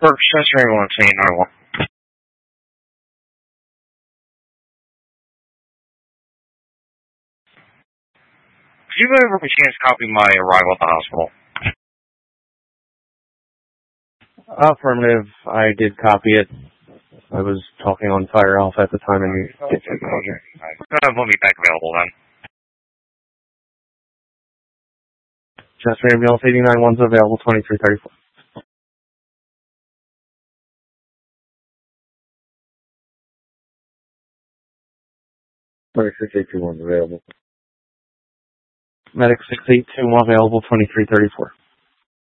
Chester Ambulance 891. Could you ever by chance copy my arrival at the hospital? Affirmative. I did copy it. I was talking on Fire Alpha at the time, and you did copy it. We'll be back available then. Chester Ambulance 891's available 2334. Medic 6821 available. Medic 6821 available 2334.